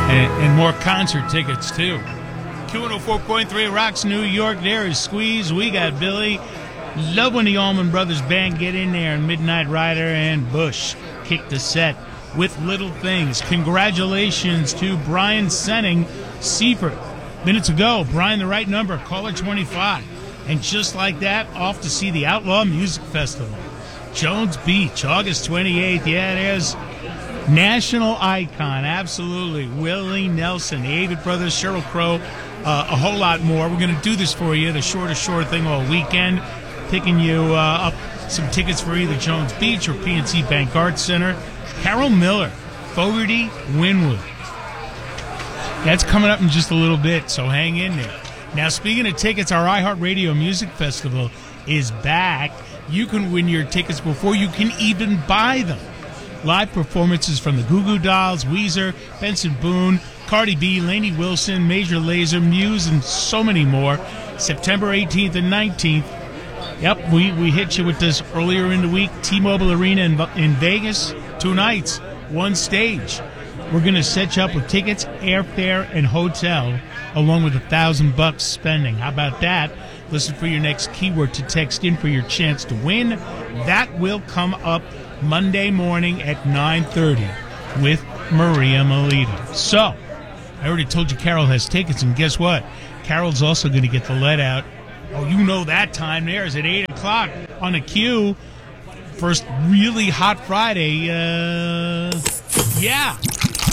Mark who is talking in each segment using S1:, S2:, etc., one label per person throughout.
S1: And more concert tickets, too. Q104.3 Rocks New York. There is Squeeze. We got Billy. Love when the Allman Brothers Band get in there, and Midnight Rider and Bush kick the set with Little Things. Congratulations to Brian Senning, Seaford. Minutes ago, Brian, the right number, caller 25. And just like that, off to see the Outlaw Music Festival. Jones Beach, August 28th. Yeah, there's national icon, absolutely. Willie Nelson, the Avett Brothers, Sheryl Crow, a whole lot more. We're going to do this for you, the short thing all weekend. Picking you up some tickets for either Jones Beach or PNC Bank Arts Center. Carol Miller, Fogarty, Wynwood. That's coming up in just a little bit, so hang in there. Now, speaking of tickets, our iHeartRadio Music Festival is back. You can win your tickets before you can even buy them. Live performances from the Goo Goo Dolls, Weezer, Benson Boone, Cardi B, Lainey Wilson, Major Lazer, Muse, and so many more. September 18th and 19th. Yep, we hit you with this earlier in the week. T-Mobile Arena in Vegas, 2 nights, 1 stage. We're going to set you up with tickets, airfare, and hotel, along with $1,000 spending. How about that? Listen for your next keyword to text in for your chance to win. That will come up Monday morning at 9:30 with Maria Melita. So, I already told you Carol has tickets, and guess what? Carol's also going to get the let out. Oh, you know that time there is at 8 o'clock on the Q. First really hot Friday. Yeah.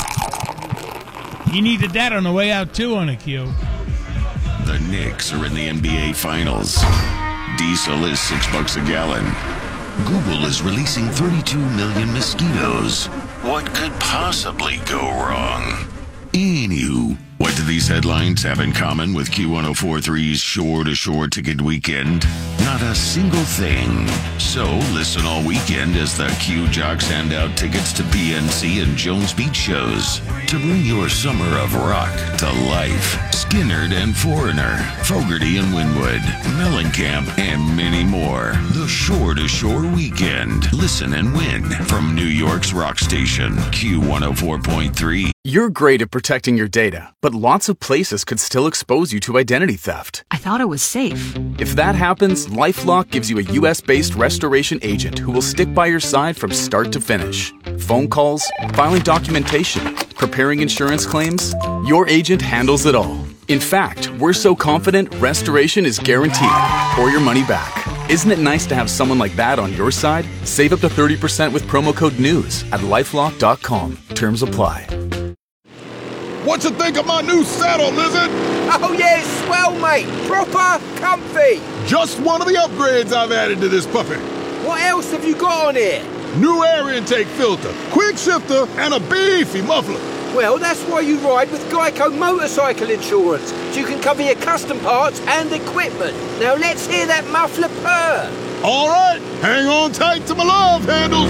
S1: You needed that on the way out, too, on the Q.
S2: The Knicks are in the NBA Finals. Diesel is $6 a gallon. Google is releasing 32 million mosquitoes. What could possibly go wrong? Anywho, what do these headlines have in common with Q1043's Shore-to-Shore Ticket Weekend? Not a single thing. So listen all weekend as the Q Jocks hand out tickets to PNC and Jones Beach shows to bring your summer of rock to life. Skinnerd and Foreigner, Fogarty and Wynwood, Mellencamp, and many more. The Shore-to-Shore Weekend. Listen and win from New York's rock station, Q104.3.
S3: You're great at protecting your data, but lots of places could still expose you to identity theft.
S4: I thought it was safe.
S3: If that happens, LifeLock gives you a U.S.-based restoration agent who will stick by your side from start to finish. Phone calls, filing documentation, preparing insurance claims, your agent handles it all. In fact, we're so confident restoration is guaranteed or your money back. Isn't it nice to have someone like that on your side? Save up to 30% with promo code NEWS at LifeLock.com. Terms apply.
S5: What you think of my new saddle, Lizard?
S6: Oh yeah, it's swell, mate. Proper comfy.
S5: Just one of the upgrades I've added to this puppy.
S6: What else have you got on here?
S5: New air intake filter, quick shifter, and a beefy muffler.
S6: Well, that's why you ride with Geico Motorcycle Insurance, so you can cover your custom parts and equipment. Now let's hear that muffler purr.
S5: All right, hang on tight to my love handles.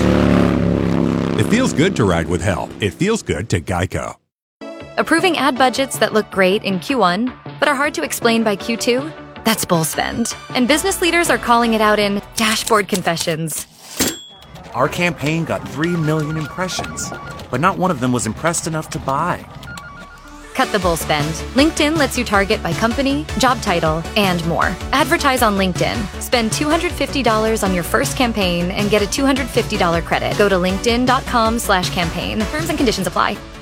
S7: It feels good to ride with help. It feels good to Geico.
S8: Approving ad budgets that look great in Q1, but are hard to explain by Q2? That's bull spend. And business leaders are calling it out in dashboard confessions.
S9: Our campaign got 3 million impressions, but not one of them was impressed enough to buy.
S8: Cut the bull spend. LinkedIn lets you target by company, job title, and more. Advertise on LinkedIn. Spend $250 on your first campaign and get a $250 credit. Go to linkedin.com/campaign. Terms and conditions apply.